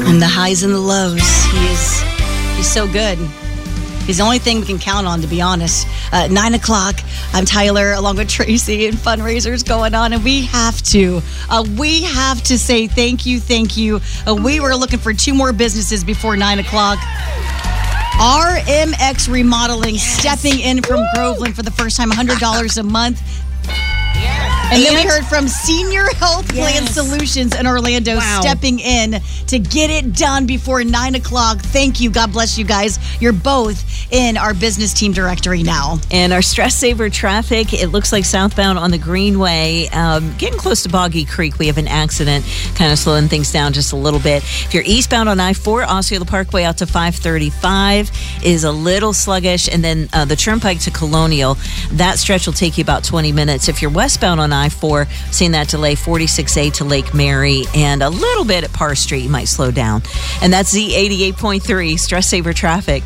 And the highs and the lows. He's so good. He's the only thing we can count on, to be honest. 9 o'clock, I'm Tyler, along with Tracy, and fundraisers going on. And we have to say thank you. We were looking for 2 more businesses before 9 o'clock. RMX Remodeling stepping in from Groveland for the first time, $100 a month. And then we heard from Senior Health Plan Solutions in Orlando stepping in to get it done before 9 o'clock. Thank you. God bless you guys. You're both in our business team directory now. And our stress saver traffic, it looks like southbound on the Greenway, getting close to Boggy Creek. We have an accident kind of slowing things down just a little bit. If you're eastbound on I-4, Osceola Parkway out to 535 is a little sluggish. And then the Turnpike to Colonial, that stretch will take you about 20 minutes. If you're westbound on I-4, seeing that delay 46A to Lake Mary and a little bit at Parr Street, you might slow down. And that's Z88.3 stress saver traffic.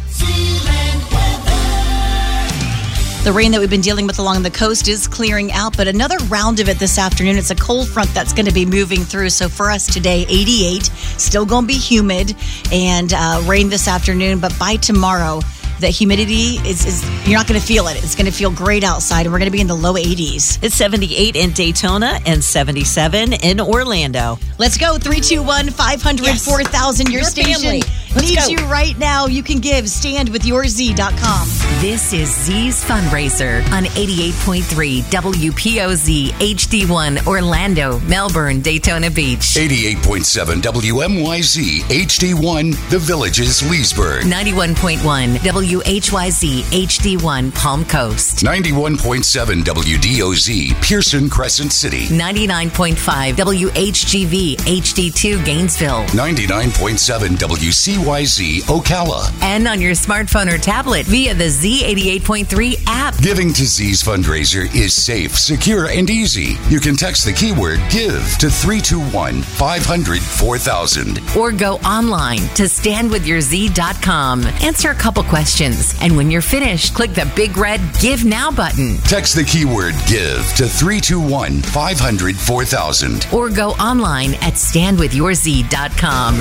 The rain that we've been dealing with along the coast is clearing out, but another round of it this afternoon. It's a cold front that's going to be moving through. So for us today, 88, still going to be humid and rain this afternoon. But by tomorrow, the humidity is you're not going to feel it. It's going to feel great outside, and we're going to be in the low 80s. It's 78 in Daytona and 77 in Orlando. Let's go. 321-500-4000. Your station family. needs you right now. You can give. StandWithYourZ.com. This is Z's Fundraiser on 88.3 WPOZ HD1 Orlando, Melbourne, Daytona Beach. 88.7 WMYZ HD1 The Villages, Leesburg. 91.1 WHYZ HD1 Palm Coast. 91.7 WDOZ Pearson Crescent City. 99.5 WHGV HD2 Gainesville. 99.7 WCYZ Ocala. And on your smartphone or tablet via the Z88.3 app. Giving to Z's Fundraiser is safe, secure, and easy. You can text the keyword GIVE to 321-500-4000. Or go online to StandWithYourZ.com. Answer a couple questions. And when you're finished, click the big red Give Now button. Text the keyword GIVE to 321-500-4000. Or go online at StandWithYourZ.com.